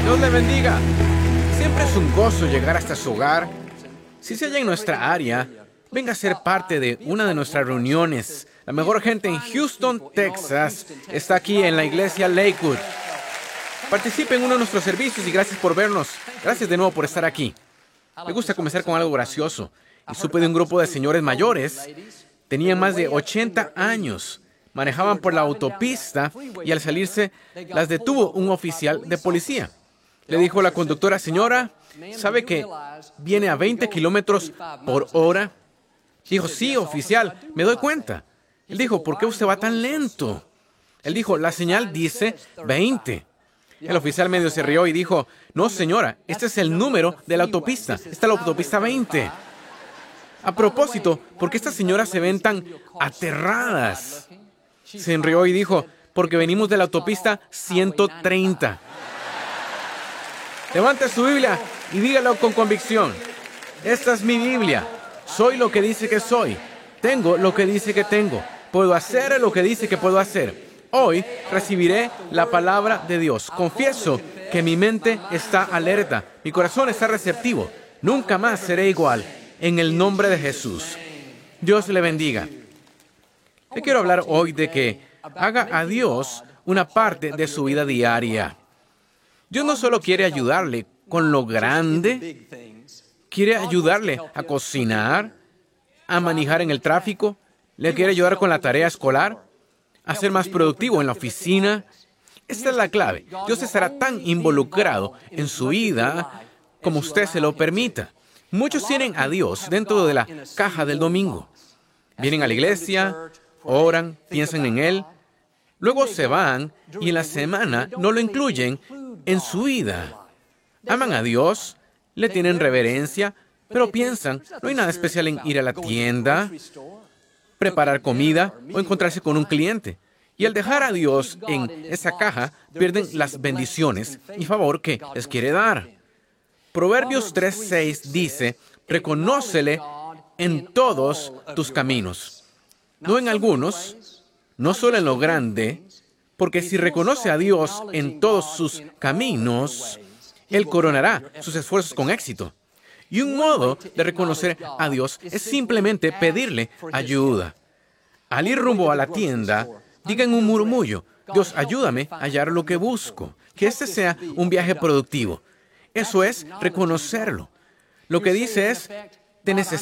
Dios le bendiga. Siempre es un gozo llegar hasta su hogar. Si se halla en nuestra área, venga a ser parte de una de nuestras reuniones. La mejor gente en Houston, Texas, está aquí en la iglesia Lakewood. Participe en uno de nuestros servicios y gracias por vernos. Gracias de nuevo por estar aquí. Me gusta comenzar con algo gracioso. Y supe de un grupo de señores mayores. Tenían más de 80 años. Manejaban por la autopista y al salirse las detuvo un oficial de policía. Le dijo a la conductora: señora, ¿sabe que viene a 20 kilómetros por hora? Dijo: sí, oficial, me doy cuenta. Él dijo: ¿por qué usted va tan lento? Él dijo: la señal dice 20. El oficial medio se rió y dijo: no, señora, este es el número de la autopista. Esta es la autopista 20. A propósito, ¿por qué estas señoras se ven tan aterradas? Se rió y dijo: porque venimos de la autopista 130. Levante su Biblia y dígalo con convicción. Esta es mi Biblia. Soy lo que dice que soy. Tengo lo que dice que tengo. Puedo hacer lo que dice que puedo hacer. Hoy recibiré la palabra de Dios. Confieso que mi mente está alerta. Mi corazón está receptivo. Nunca más seré igual. En el nombre de Jesús. Dios le bendiga. Le quiero hablar hoy de que haga a Dios una parte de su vida diaria. Dios no solo quiere ayudarle con lo grande, quiere ayudarle a cocinar, a manejar en el tráfico, le quiere ayudar con la tarea escolar, a ser más productivo en la oficina. Esta es la clave. Dios estará tan involucrado en su vida como usted se lo permita. Muchos tienen a Dios dentro de la caja del domingo. Vienen a la iglesia, oran, piensan en Él, luego se van y en la semana no lo incluyen en su vida. Aman a Dios, le tienen reverencia, pero piensan, no hay nada especial en ir a la tienda, preparar comida o encontrarse con un cliente. Y al dejar a Dios en esa caja, pierden las bendiciones y favor que les quiere dar. Proverbios 3:6 dice: reconócele en todos tus caminos. No en algunos, no solo en lo grande, porque si reconoce a Dios en todos sus caminos, Él coronará sus esfuerzos con éxito. Y un modo de reconocer a Dios es simplemente pedirle ayuda. Al ir rumbo a la tienda, diga en un murmullo: Dios, ayúdame a hallar lo que busco. Que este sea un viaje productivo. Eso es reconocerlo. Lo que dice es: te necesito.